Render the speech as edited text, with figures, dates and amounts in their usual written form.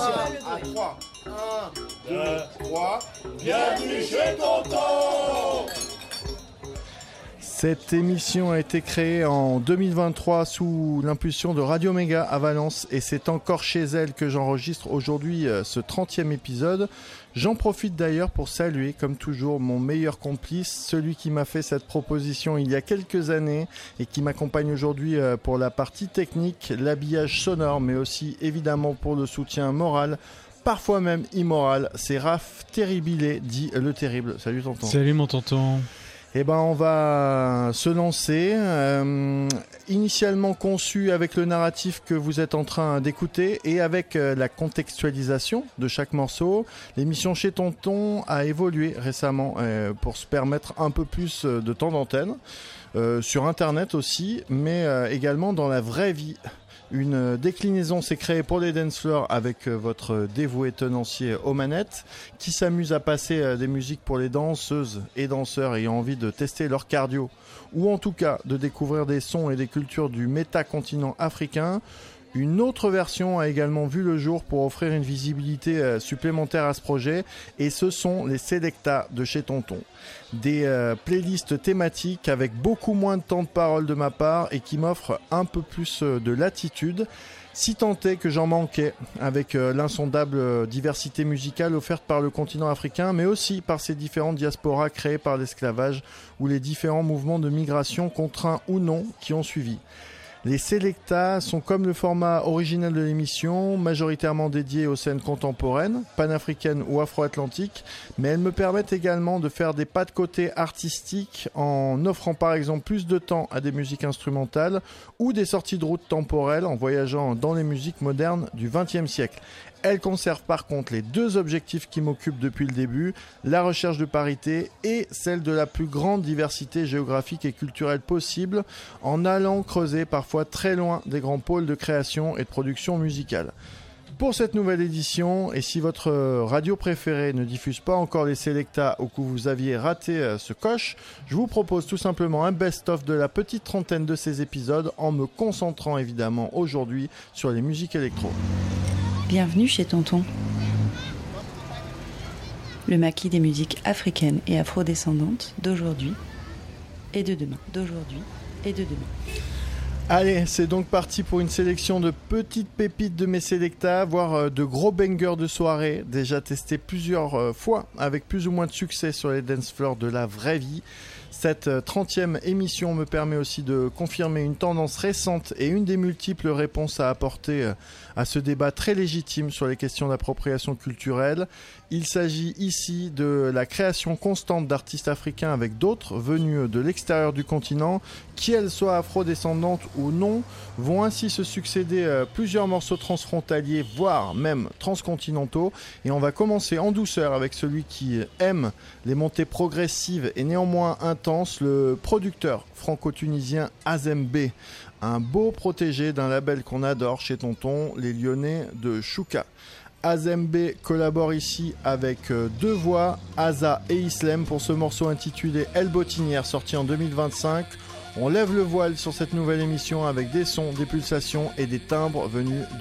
À 3. 1, 2, 3. Bienvenue chez Tonton. Cette émission a été créée en 2023 sous l'impulsion de Radio Méga à Valence et c'est encore chez elle que j'enregistre aujourd'hui ce 30e épisode. J'en profite d'ailleurs pour saluer, comme toujours, mon meilleur complice, celui qui m'a fait cette proposition il y a quelques années et qui m'accompagne aujourd'hui pour la partie technique, l'habillage sonore, mais aussi évidemment pour le soutien moral, parfois même immoral. C'est Raph Terribilé, dit le terrible. Salut tonton. Salut mon tonton. Eh ben, on va se lancer. Initialement conçu avec le narratif que vous êtes en train d'écouter et avec la contextualisation de chaque morceau, l'émission Chez Tonton a évolué récemment pour se permettre un peu plus de temps d'antenne, sur Internet aussi, mais également dans la vraie vie. Une déclinaison s'est créée pour les dance floors avec votre dévoué tenancier aux manettes qui s'amuse à passer des musiques pour les danseuses et danseurs ayant envie de tester leur cardio ou en tout cas de découvrir des sons et des cultures du métacontinent africain. Une autre version a également vu le jour pour offrir une visibilité supplémentaire à ce projet et ce sont les Selecta de chez Tonton. Des playlists thématiques avec beaucoup moins de temps de parole de ma part et qui m'offrent un peu plus de latitude, si tant est que j'en manquais avec l'insondable diversité musicale offerte par le continent africain, mais aussi par ces différentes diasporas créées par l'esclavage ou les différents mouvements de migration contraints ou non qui ont suivi. Les Selecta sont comme le format originel de l'émission, majoritairement dédiés aux scènes contemporaines, panafricaines ou afro-atlantiques, mais elles me permettent également de faire des pas de côté artistiques en offrant par exemple plus de temps à des musiques instrumentales ou des sorties de route temporelles en voyageant dans les musiques modernes du XXe siècle. Elle conserve par contre les deux objectifs qui m'occupent depuis le début, la recherche de parité et celle de la plus grande diversité géographique et culturelle possible, en allant creuser parfois très loin des grands pôles de création et de production musicale. Pour cette nouvelle édition, et si votre radio préférée ne diffuse pas encore les Selecta ou que vous aviez raté ce coche, je vous propose tout simplement un best-of de la petite trentaine de ces épisodes en me concentrant évidemment aujourd'hui sur les musiques électro. Bienvenue chez Tonton. Le maquis des musiques africaines et afrodescendantes d'aujourd'hui et de demain. Allez, c'est donc parti pour une sélection de petites pépites de mes Selecta, voire de gros bangers de soirée, déjà testés plusieurs fois avec plus ou moins de succès sur les dance floors de la vraie vie. Cette 30e émission me permet aussi de confirmer une tendance récente et une des multiples réponses à apporter à ce débat très légitime sur les questions d'appropriation culturelle. Il s'agit ici de la création constante d'artistes africains avec d'autres venus de l'extérieur du continent, qui elles soient afro-descendantes ou non, vont ainsi se succéder plusieurs morceaux transfrontaliers, voire même transcontinentaux. Et on va commencer en douceur avec celui qui aime les montées progressives et néanmoins intenses, le producteur franco-tunisien Azem B, un beau protégé d'un label qu'on adore chez Tonton, les Lyonnais de Chouka. Azem B collabore ici avec deux voix, Aza et Islem, pour ce morceau intitulé El Bottinière, sorti en 2025. On lève le voile sur cette nouvelle émission avec des sons, des pulsations et des timbres venus